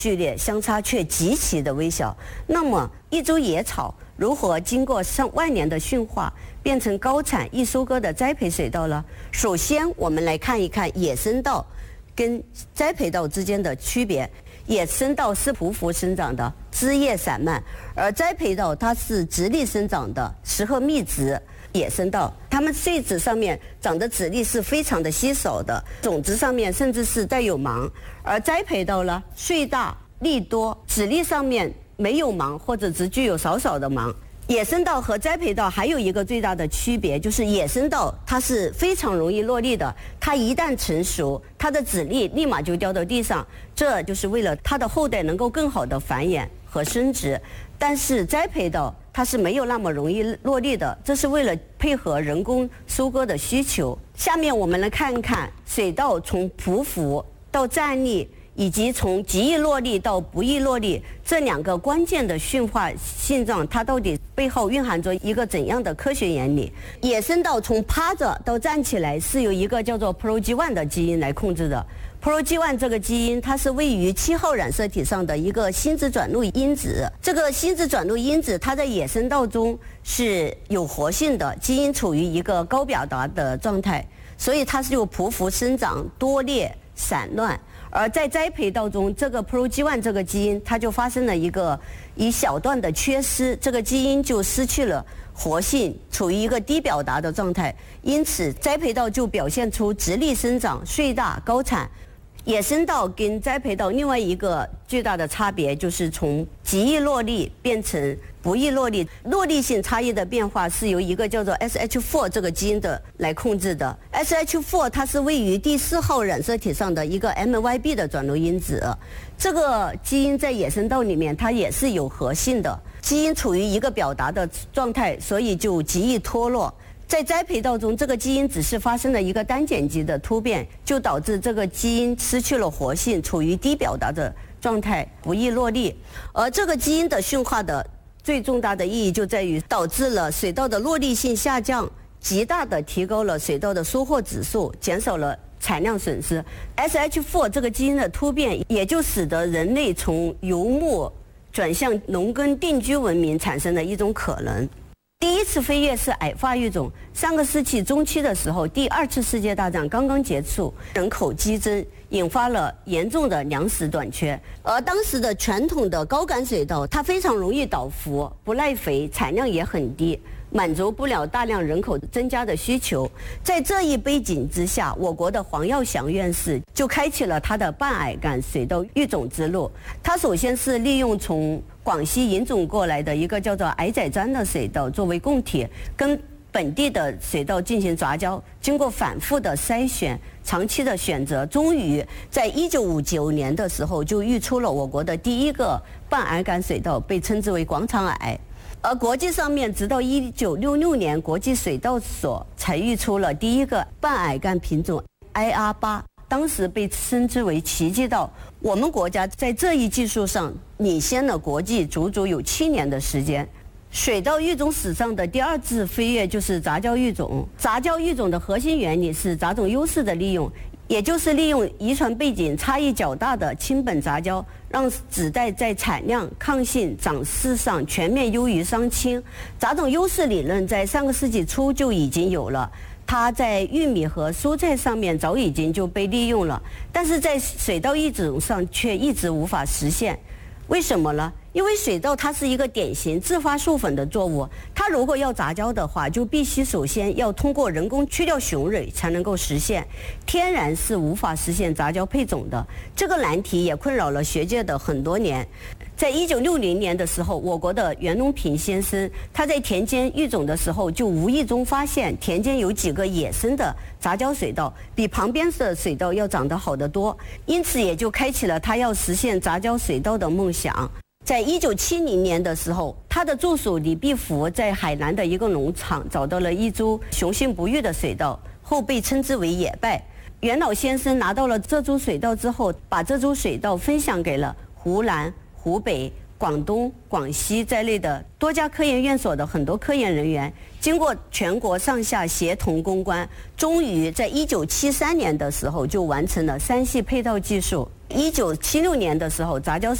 序列相差却极其的微小。那么一株野草如何经过上万年的驯化，变成高产易收割的栽培水稻呢？首先，我们来看一看野生稻跟栽培稻之间的区别。野生稻是匍匐生长的，枝叶散漫，而栽培稻它是直立生长的，适合密植。野生稻它们穗子上面长的籽粒是非常的稀少的，种子上面甚至是带有芒。而栽培稻呢，穗大粒多，籽粒上面没有芒或者只具有少少的芒。野生稻和栽培稻还有一个最大的区别，就是野生稻它是非常容易落粒的，它一旦成熟，它的籽粒立马就掉到地上，这就是为了它的后代能够更好的繁衍和生殖。但是栽培稻它是没有那么容易落粒的，这是为了配合人工收割的需求。下面我们来看看水稻从匍匐到站立，以及从极易落粒到不易落粒这两个关键的驯化现状，它到底背后蕴含着一个怎样的科学原理？野生稻从趴着到站起来是由一个叫做 PROG1 的基因来控制的。PROG1 这个基因它是位于7号染色体上的一个心质转录因子。这个心质转录因子它在野生稻中是有活性的，基因处于一个高表达的状态，所以它是有匍匐生长、多裂、散乱。而在栽培稻中，这个 PROG1 这个基因它就发生了一小段的缺失，这个基因就失去了活性，处于一个低表达的状态，因此栽培稻就表现出直立生长、穗大、高产。野生稻跟栽培稻另外一个巨大的差别就是从极易落粒变成不易落粒，落粒性差异的变化是由一个叫做 SH4 这个基因的来控制的。SH4 它是位于第4号染色体上的一个 MYB 的转录因子，这个基因在野生稻里面它也是有活性的，基因处于一个表达的状态，所以就极易脱落。在栽培稻中，这个基因只是发生了一个单碱基的突变，就导致这个基因失去了活性，处于低表达的状态，不易落粒。而这个基因的驯化的最重大的意义就在于导致了水稻的落粒性下降，极大的提高了水稻的收获指数，减少了产量损失。SH4 这个基因的突变，也就使得人类从游牧转向农耕定居文明产生了一种可能。第一次飞跃是矮化育种。上个世纪中期的时候，第2次世界大战刚刚结束，人口激增，引发了严重的粮食短缺。而当时的传统的高杆水稻，它非常容易倒伏，不耐肥，产量也很低，满足不了大量人口增加的需求。在这一背景之下，我国的黄耀祥院士就开启了他的半矮杆水稻育种之路。他首先是利用从广西引种过来的一个叫做矮仔獐的水稻作为供体，跟本地的水稻进行杂交，经过反复的筛选、长期的选择，终于在1959年的时候就育出了我国的第一个半矮杆水稻，被称之为广场矮。而国际上面，直到1966年，国际水稻所才育出了第一个半矮杆品种 IR8， 当时被称之为奇迹稻。我们国家在这一技术上领先了国际足足有7年的时间。水稻育种史上的第2次飞跃就是杂交育种。杂交育种的核心原理是杂种优势的利用，也就是利用遗传背景差异较大的亲本杂交，让子代在产量、抗性、长势上全面优于双亲。杂种优势理论在上个世纪初就已经有了，它在玉米和蔬菜上面早已经就被利用了，但是在水稻育种上却一直无法实现。为什么呢？因为水稻它是一个典型自发授粉的作物，它如果要杂交的话，就必须首先要通过人工去掉雄蕊才能够实现，天然是无法实现杂交配种的。这个难题也困扰了学界的很多年。在1960年的时候，我国的袁隆平先生他在田间育种的时候，就无意中发现田间有几个野生的杂交水稻比旁边的水稻要长得好得多，因此也就开启了他要实现杂交水稻的梦想。在1970年的时候，他的助手李必福在海南的一个农场找到了一株雄性不育的水稻，后被称之为野败。袁老先生拿到了这株水稻之后，把这株水稻分享给了湖南、湖北、广东、广西在内的多家科研院所的很多科研人员，经过全国上下协同攻关，终于在1973年的时候就完成了3系配套技术。 1976年的时候，杂交